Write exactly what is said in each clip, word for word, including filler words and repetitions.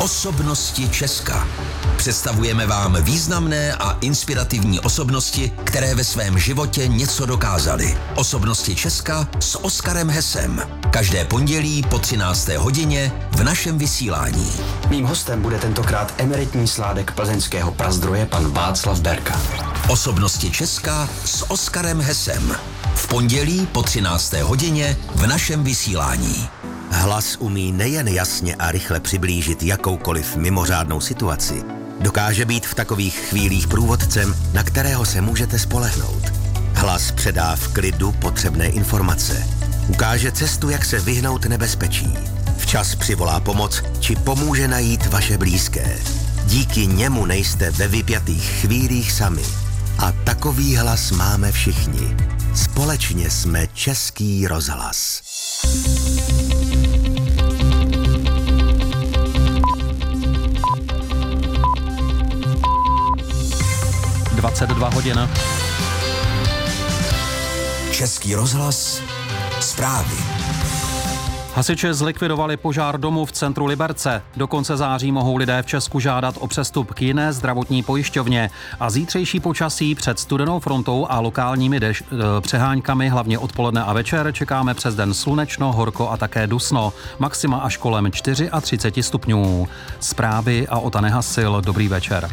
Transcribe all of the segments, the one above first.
Osobnosti Česka. Představujeme vám významné a inspirativní osobnosti, které ve svém životě něco dokázaly. Osobnosti Česka s Oskarem Hesem. Každé pondělí po třinácté hodině v našem vysílání. Mým hostem bude tentokrát emeritní sládek plzeňského prazdroje pan Václav Berka. Osobnosti Česka s Oskarem Hesem. V pondělí po třinácté hodině v našem vysílání. Hlas umí nejen jasně a rychle přiblížit jakoukoliv mimořádnou situaci. Dokáže být v takových chvílích průvodcem, na kterého se můžete spolehnout. Hlas předá v klidu potřebné informace. Ukáže cestu, jak se vyhnout nebezpečí. Včas přivolá pomoc, či pomůže najít vaše blízké. Díky němu nejste ve vypjatých chvílích sami. A takový hlas máme všichni. Společně jsme Český rozhlas. dvacet dva hodin. Český rozhlas. Zprávy. Hasiči zlikvidovali požár domu v centru Liberce. Do konce září mohou lidé v Česku žádat o přestup k jiné zdravotní pojišťovně. A zítřejší počasí před studenou frontou a lokálními deš- přeháňkami, hlavně odpoledne a večer, čekáme přes den slunečno, horko a také dusno. Maxima až kolem třicet čtyři stupňů. Zprávy a Ota Nehasil. Dobrý večer.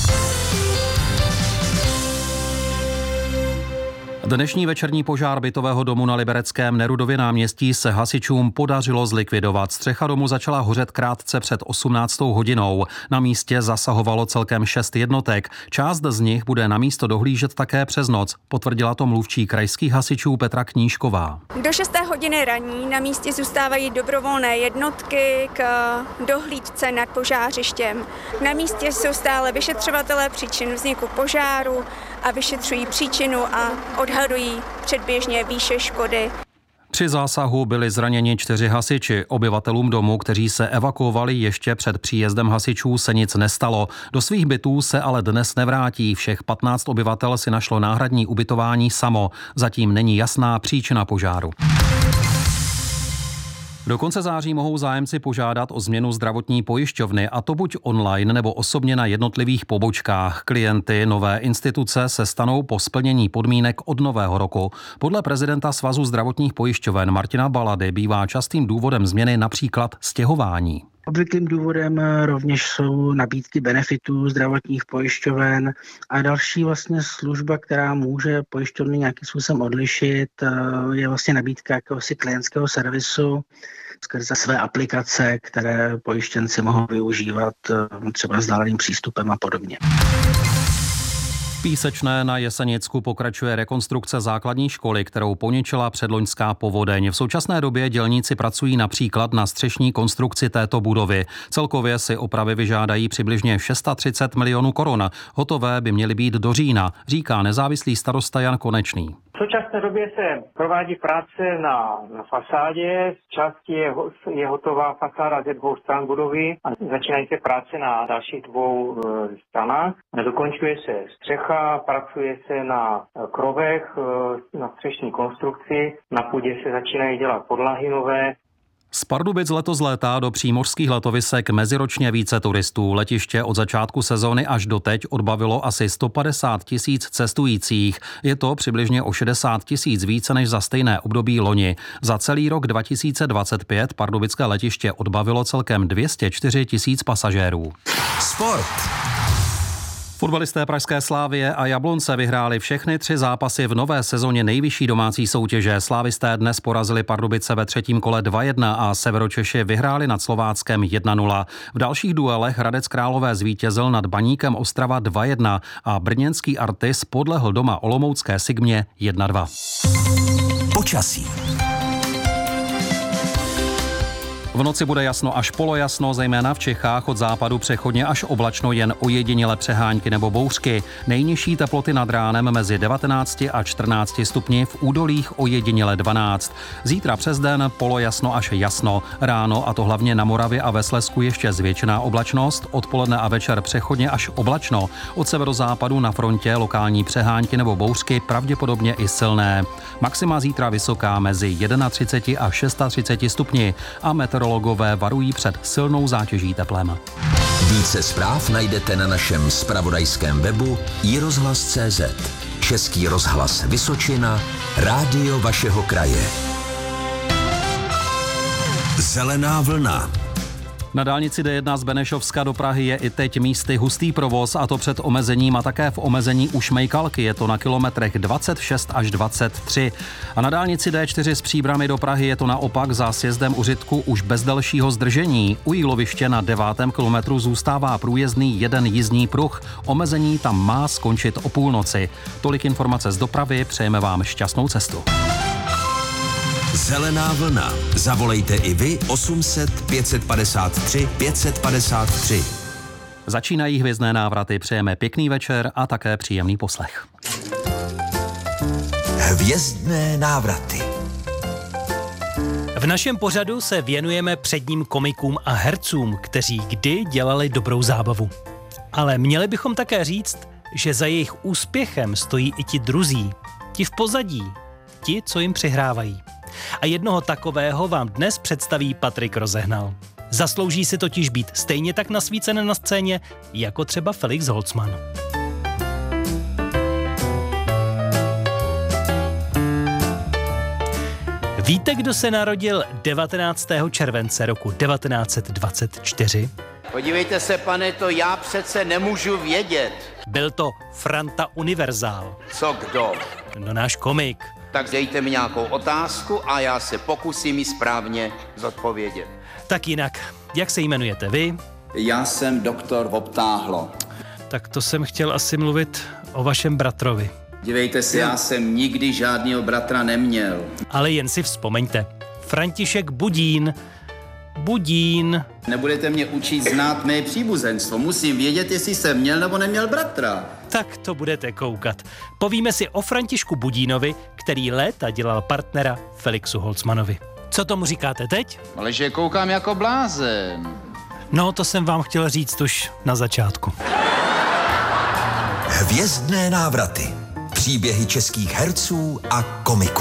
Dnešní večerní požár bytového domu na libereckém Nerudově náměstí se hasičům podařilo zlikvidovat. Střecha domu začala hořet krátce před osmnáctou hodinou. Na místě zasahovalo celkem šest jednotek. Část z nich bude na místo dohlížet také přes noc, potvrdila to mluvčí krajských hasičů Petra Knížková. Do šesté hodiny raní na místě zůstávají dobrovolné jednotky k dohlídce nad požářištěm. Na místě jsou stále vyšetřovatelé příčin vzniku požáru a vyšetřují příčinu a odhadují předběžně výše škody. Při zásahu byli zraněni čtyři hasiči. Obyvatelům domu, kteří se evakuovali ještě před příjezdem hasičů, se nic nestalo. Do svých bytů se ale dnes nevrátí. Všech patnáct obyvatel si našlo náhradní ubytování samo. Zatím není jasná příčina požáru. Do konce září mohou zájemci požádat o změnu zdravotní pojišťovny, a to buď online nebo osobně na jednotlivých pobočkách. Klienty nové instituce se stanou po splnění podmínek od nového roku. Podle prezidenta Svazu zdravotních pojišťoven Martina Balady bývá častým důvodem změny například stěhování. Obvyklým důvodem rovněž jsou nabídky benefitů zdravotních pojišťoven a další vlastně služba, která může pojišťovny nějakým způsobem odlišit, je vlastně nabídka jakéhosi klientského servisu skrze své aplikace, které pojištěnci mohou využívat třeba vzdáleným přístupem a podobně. V Písečné na Jesenicku pokračuje rekonstrukce základní školy, kterou poničila předloňská povodeň. V současné době dělníci pracují například na střešní konstrukci této budovy. Celkově si opravy vyžádají přibližně tři sta milionů korun. Hotové by měly být do října, říká nezávislý starosta Jan Konečný. V současné době se provádí práce na, na fasádě, z části je, je hotová fasáda ze dvou stran budovy a začínají se práce na dalších dvou e, stranách. Dokončuje se střecha, pracuje se na krovech, e, na střešní konstrukci, na půdě se začínají dělat podlahy nové. Z Pardubic letos létá do přímořských letovisek meziročně více turistů. Letiště od začátku sezóny až doteď odbavilo asi sto padesát tisíc cestujících. Je to přibližně o šedesát tisíc více než za stejné období loni. Za celý rok dva tisíce dvacet pět pardubické letiště odbavilo celkem dvě stě čtyři tisíc pasažérů. Sport. Fotbalisté pražské Slavie a Jablonce vyhráli všechny tři zápasy v nové sezóně nejvyšší domácí soutěže. Slávisté dnes porazili Pardubice ve třetím kole dva jedna a Severočeši vyhráli nad Slováckem jedna nula. V dalších duelech Hradec Králové zvítězil nad Baníkem Ostrava dva jedna a brněnský Artis podlehl doma olomoucké Sigmě jedna dva. Počasí. V noci bude jasno až polojasno, zejména v Čechách, od západu přechodně až oblačno, jen ojediněle přehánky nebo bouřky. Nejnižší teploty nad ránem mezi devatenácti a čtrnácti stupni, v údolích ojediněle dvanáct. Zítra přes den polojasno až jasno. Ráno, a to hlavně na Moravě a ve Slezsku, ještě zvětšená oblačnost, odpoledne a večer přechodně až oblačno. Od severozápadu na frontě lokální přehánky nebo bouřky, pravděpodobně i silné. Maxima zítra vysoká mezi třiceti jedním a třiceti šesti stupni a metr Meteorologové varují před silnou zátěží teplem. Více zpráv najdete na našem zpravodajském webu i rozhlas tečka cé zet. Český rozhlas Vysočina, rádio vašeho kraje. Zelená vlna. Na dálnici D jedna z Benešovska do Prahy je i teď místy hustý provoz, a to před omezením a také v omezení u Šmejkalky. Je to na kilometrech dvacet šest až dvacet tři. A na dálnici D čtyři z Příbrami do Prahy je to naopak za sjezdem u Řitku už bez dalšího zdržení. U Jíloviště na devátém kilometru zůstává průjezdný jeden jízdní pruh. Omezení tam má skončit o půlnoci. Tolik informace z dopravy, přejeme vám šťastnou cestu. Zelená vlna. Zavolejte i vy osm set pět padesát tři pět padesát tři. Začínají hvězdné návraty, přejeme pěkný večer a také příjemný poslech. Hvězdné návraty. V našem pořadu se věnujeme předním komikům a hercům, kteří kdy dělali dobrou zábavu. Ale měli bychom také říct, že za jejich úspěchem stojí i ti druzí, ti v pozadí, ti, co jim přihrávají. A jednoho takového vám dnes představí Patrik Rozehnal. Zaslouží si totiž být stejně tak nasvícen na scéně, jako třeba Felix Holzmann. Víte, kdo se narodil devatenáctého července roku devatenáct set dvacet čtyři? Podívejte se, pane, to já přece nemůžu vědět. Byl to Franta Univerzál. Co kdo? No, náš komik. Tak dejte mi nějakou otázku a já se pokusím ji správně zodpovědět. Tak jinak, jak se jmenujete vy? Já jsem doktor Obtáhlo. Tak to jsem chtěl asi mluvit o vašem bratrovi. Dívejte se, já jsem nikdy žádného bratra neměl. Ale jen si vzpomeňte. František Budín. Budín. Nebudete mě učit znát mé příbuzenstvo. Musím vědět, jestli jsem měl nebo neměl bratra. Tak to budete koukat. Povíme si o Františku Budínovi, který léta dělal partnera Felixu Holzmannovi. Co tomu říkáte teď? Ale že koukám jako blázen. No, to jsem vám chtěl říct už na začátku. Hvězdné návraty. Příběhy českých herců a komiků.